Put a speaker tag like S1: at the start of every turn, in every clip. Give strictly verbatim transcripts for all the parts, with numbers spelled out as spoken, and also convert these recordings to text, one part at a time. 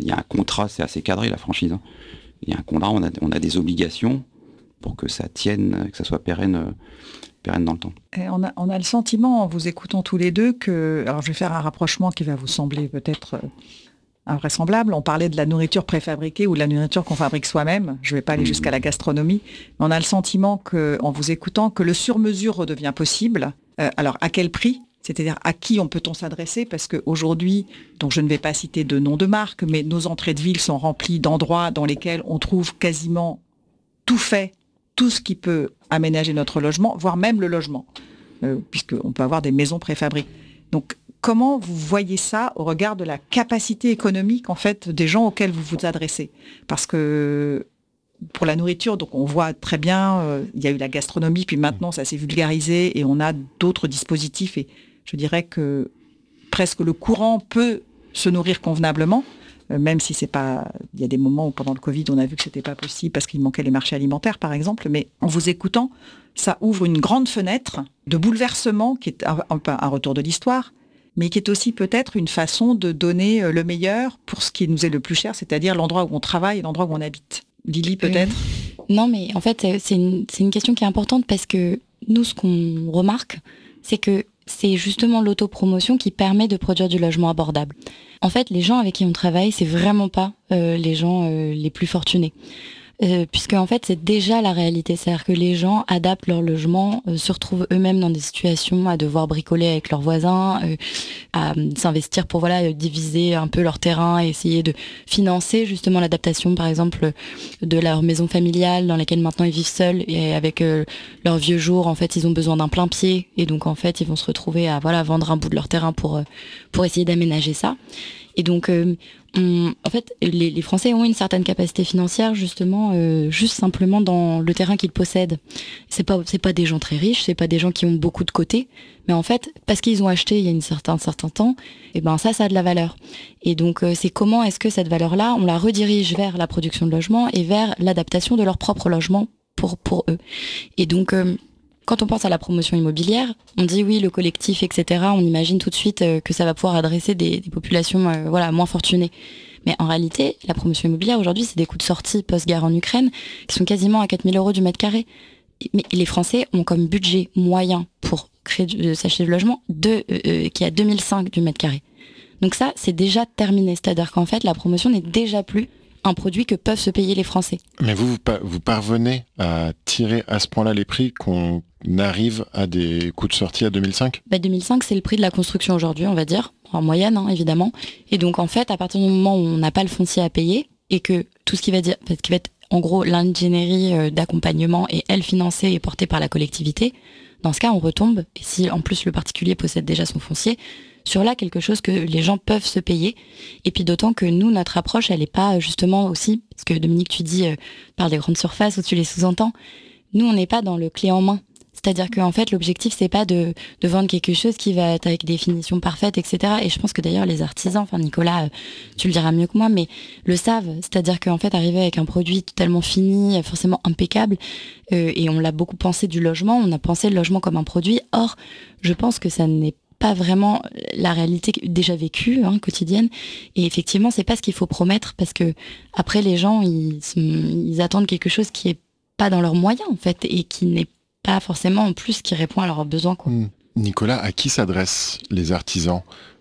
S1: y a un contrat, c'est assez cadré la franchise. Hein. Il y a un contrat, on a, on a des obligations pour que ça tienne, que ça soit pérenne, pérenne dans le temps.
S2: Et on, a, on a le sentiment, en vous écoutant tous les deux, que... Alors je vais faire un rapprochement qui va vous sembler peut-être invraisemblable. On parlait de la nourriture préfabriquée ou de la nourriture qu'on fabrique soi-même. Je ne vais pas aller mmh. jusqu'à la gastronomie. Mais on a le sentiment, que, en vous écoutant, que le sur-mesure redevient possible. Euh, alors à quel prix ? C'est-à-dire à qui on peut-on s'adresser ? Parce qu'aujourd'hui, donc je ne vais pas citer de nom de marque, mais nos entrées de ville sont remplies d'endroits dans lesquels on trouve quasiment tout fait, tout ce qui peut aménager notre logement, voire même le logement, euh, puisqu'on peut avoir des maisons préfabriquées. Donc, comment vous voyez ça au regard de la capacité économique, en fait, des gens auxquels vous vous adressez ? Parce que pour la nourriture, donc on voit très bien, euh, il y a eu la gastronomie, puis maintenant ça s'est vulgarisé et on a d'autres dispositifs et je dirais que presque le courant peut se nourrir convenablement, euh, même si c'est pas, il y a des moments où pendant le Covid on a vu que c'était pas possible parce qu'il manquait les marchés alimentaires par exemple, mais en vous écoutant, ça ouvre une grande fenêtre de bouleversement qui est un, un, un retour de l'histoire, mais qui est aussi peut-être une façon de donner le meilleur pour ce qui nous est le plus cher, c'est-à-dire l'endroit où on travaille et l'endroit où on habite. Lily, peut-être ?
S3: euh, Non, mais en fait, c'est une, c'est une question qui est importante parce que nous, ce qu'on remarque, c'est que c'est justement l'autopromotion qui permet de produire du logement abordable. En fait, les gens avec qui on travaille, c'est vraiment pas euh, les gens euh, les plus fortunés. Euh, puisque en fait c'est déjà la réalité, c'est-à-dire que les gens adaptent leur logement, euh, se retrouvent eux-mêmes dans des situations à devoir bricoler avec leurs voisins, euh, à euh, s'investir pour voilà euh, diviser un peu leur terrain et essayer de financer justement l'adaptation par exemple de leur maison familiale dans laquelle maintenant ils vivent seuls et avec euh, leurs vieux jours en fait ils ont besoin d'un plein pied et donc en fait ils vont se retrouver à voilà vendre un bout de leur terrain pour euh, pour essayer d'aménager ça. Et donc, euh, on, en fait, les, les Français ont une certaine capacité financière, justement, euh, juste simplement dans le terrain qu'ils possèdent. C'est pas, c'est pas des gens très riches, c'est pas des gens qui ont beaucoup de côté, mais en fait, parce qu'ils ont acheté il y a une certain, un certain temps, et ben ça, ça a de la valeur. Et donc, euh, c'est comment est-ce que cette valeur-là, on la redirige vers la production de logements et vers l'adaptation de leur propre logement pour pour eux. Et donc euh, quand on pense à la promotion immobilière, on dit oui, le collectif, et cetera. On imagine tout de suite euh, que ça va pouvoir adresser des, des populations euh, voilà, moins fortunées. Mais en réalité, la promotion immobilière, aujourd'hui, c'est des coûts de sortie post-guerre en Ukraine qui sont quasiment à quatre mille euros du mètre carré. Mais les Français ont comme budget moyen pour créer, euh, s'acheter du logement de, euh, euh, qui est à deux mille cinq du mètre carré. Donc ça, c'est déjà terminé. C'est-à-dire qu'en fait, la promotion n'est déjà plus un produit que peuvent se payer les Français.
S4: Mais vous, vous, vous parvenez à tirer à ce point-là les prix qu'on arrive à des coûts de sortie à deux mille cinq ?
S3: Bah deux mille cinq, c'est le prix de la construction aujourd'hui, on va dire, en moyenne, hein, évidemment. Et donc, en fait, à partir du moment où on n'a pas le foncier à payer et que tout ce qui va dire, ce qui va être, en gros, l'ingénierie d'accompagnement est, elle, financée et portée par la collectivité, dans ce cas, on retombe, et si, en plus, le particulier possède déjà son foncier, sur là quelque chose que les gens peuvent se payer. Et puis d'autant que nous, notre approche, elle n'est pas justement aussi, parce que Dominique, tu dis, euh, parle des grandes surfaces où tu les sous-entends, nous, on n'est pas dans le clé en main. C'est-à-dire qu'en fait, l'objectif, c'est pas de, de vendre quelque chose qui va être avec des finitions parfaites, et cetera. Et je pense que d'ailleurs, les artisans, enfin Nicolas, euh, tu le diras mieux que moi, mais le savent. C'est-à-dire qu'en fait, arriver avec un produit totalement fini, forcément impeccable, euh, et on l'a beaucoup pensé du logement, on a pensé le logement comme un produit. Or, je pense que ça n'est pas vraiment la réalité déjà vécue, hein, quotidienne. Et effectivement, c'est pas ce qu'il faut promettre parce que après, les gens, ils, sont, ils attendent quelque chose qui est pas dans leurs moyens, en fait, et qui n'est pas forcément en plus qui répond à leurs besoins, quoi.
S4: Mmh. Nicolas, à qui s'adressent les artisans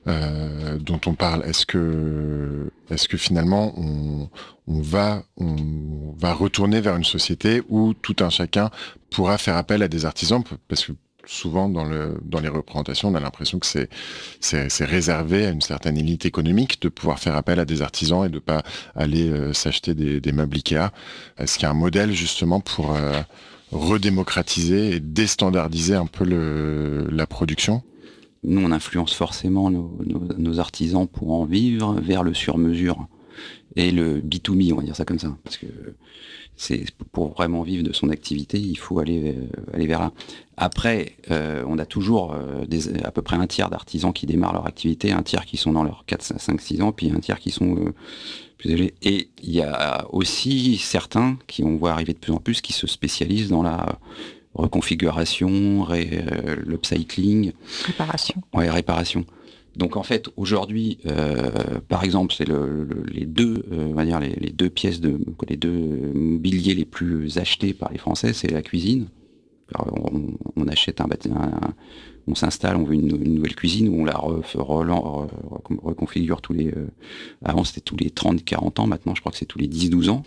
S4: euh, dont on parle ? Est-ce que, est-ce que finalement on, on va, on va retourner vers une société où tout un chacun pourra faire appel à des artisans ? Parce que souvent dans le dans les représentations, on a l'impression que c'est c'est c'est réservé à une certaine élite économique de pouvoir faire appel à des artisans et de pas aller euh, s'acheter des des meubles Ikea. Est-ce qu'il y a un modèle justement pour euh, redémocratiser et déstandardiser un peu le la production ?
S1: Nous, on influence forcément nos, nos, nos artisans pour en vivre vers le sur-mesure et le B deux B, on va dire ça comme ça, parce que c'est pour vraiment vivre de son activité, il faut aller euh, aller vers là. Après, euh, on a toujours euh, des, à peu près un tiers d'artisans qui démarrent leur activité, un tiers qui sont dans leurs quatre, cinq, six ans, puis un tiers qui sont euh, plus âgés. Et il y a aussi certains qui on voit arriver de plus en plus qui se spécialisent dans la reconfiguration, ré, euh, l'upcycling.
S2: Réparation.
S1: Ouais, réparation. Donc en fait, aujourd'hui, euh, par exemple, c'est le, le, les deux, euh, on va dire les, les deux pièces de, les deux mobiliers les plus achetés par les Français, c'est la cuisine. Alors, on, on achète un bâtiment, un, on s'installe, on veut une, une nouvelle cuisine où on la re, re, re, re, reconfigure tous les. Euh, avant c'était tous les trente quarante ans, maintenant je crois que c'est tous les dix douze ans.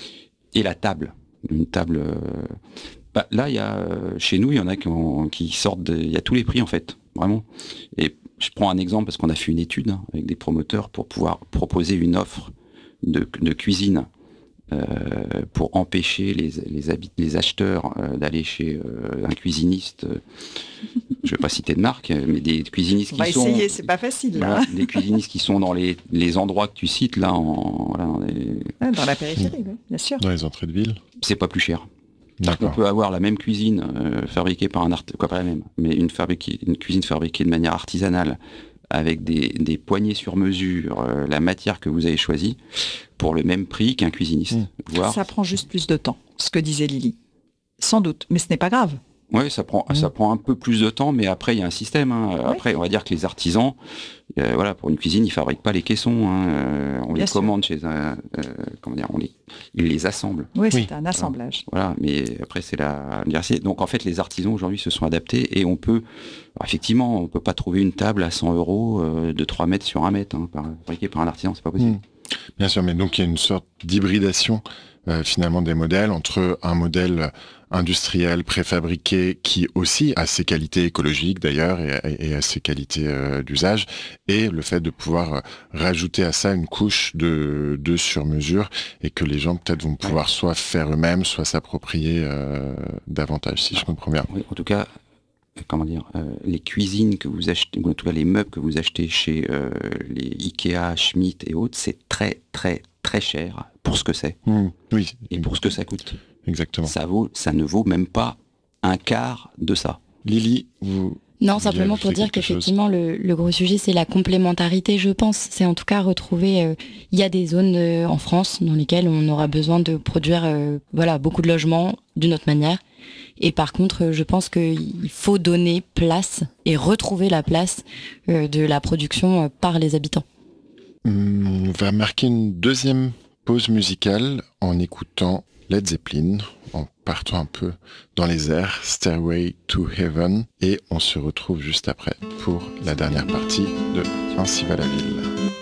S1: Et la table, une table. Euh, bah, là, il y a chez nous, il y en a qui, ont, qui sortent, de, il y a tous les prix en fait, vraiment. Et je prends un exemple parce qu'on a fait une étude hein, avec des promoteurs pour pouvoir proposer une offre de, de cuisine euh, pour empêcher les, les, habit- les acheteurs euh, d'aller chez euh, un cuisiniste, euh, je ne vais pas citer de marque, mais des cuisinistes
S2: On
S1: qui
S2: va
S1: sont...
S2: essayer, c'est pas facile là.
S1: Voilà, des cuisinistes qui sont dans les, les endroits que tu cites là, en, voilà, dans, les...
S2: ouais, dans la périphérie, oui, bien sûr.
S4: Dans les entrées de ville.
S1: C'est pas plus cher.
S4: D'accord.
S1: On peut avoir la même cuisine euh, fabriquée par un art, quoi pas la même, mais une, fabriquée, une cuisine fabriquée de manière artisanale, avec des, des poignées sur mesure, euh, la matière que vous avez choisie, pour le même prix qu'un cuisiniste.
S4: Mmh.
S1: Voire...
S2: Ça prend juste plus de temps, ce que disait Lily. Sans doute, mais ce n'est pas grave.
S1: Oui, ça prend, mmh. ça prend un peu plus de temps, mais après, il y a un système. Hein. Oui. Après, on va dire que les artisans, euh, voilà, pour une cuisine, ils ne fabriquent pas les caissons. Hein. Euh, on Bien les sûr. commande chez un... Euh, comment dire, on les, ils les assemblent.
S2: Oui, c'est oui. un assemblage.
S1: Voilà, mais après, c'est la... Donc, en fait, les artisans, aujourd'hui, se sont adaptés et on peut... Alors, effectivement, on ne peut pas trouver une table à cent euros euh, de trois mètres sur un mètre, hein, par, fabriquée par un artisan, c'est pas possible. Mmh.
S4: Bien sûr, mais donc, il y a une sorte d'hybridation Euh, finalement des modèles entre un modèle industriel préfabriqué qui aussi a ses qualités écologiques d'ailleurs et, et, et a ses qualités euh, d'usage et le fait de pouvoir rajouter à ça une couche de, de sur-mesure et que les gens peut-être vont pouvoir ouais. soit faire eux-mêmes, soit s'approprier euh, davantage, si ah, je comprends bien.
S1: Oui, en tout cas, comment dire, euh, les cuisines que vous achetez, ou en tout cas les meubles que vous achetez chez euh, les Ikea, Schmitt et autres, c'est très très très cher pour ce que c'est.
S4: Mmh, oui.
S1: Et pour ce que ça coûte.
S4: Exactement.
S1: Ça vaut, ça ne vaut même pas un quart de ça.
S4: Lily, vous...
S3: Non, simplement pour dire qu'effectivement, le, le gros sujet, c'est la complémentarité, je pense. C'est en tout cas retrouver... Euh, il y a des zones euh, en France dans lesquelles on aura besoin de produire euh, voilà, beaucoup de logements d'une autre manière. Et par contre, je pense qu'il faut donner place et retrouver la place euh, de la production euh, par les habitants.
S4: On va marquer une deuxième pause musicale en écoutant Led Zeppelin, en partant un peu dans les airs, Stairway to Heaven, et on se retrouve juste après pour la dernière partie de Ainsi va la ville.